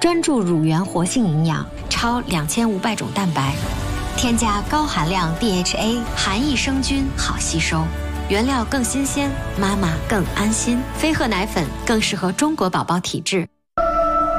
专注乳源活性营养，超2500种蛋白，添加高含量 DHA， 含益生菌，好吸收。原料更新鲜，妈妈更安心。飞鹤奶粉更适合中国宝宝体质。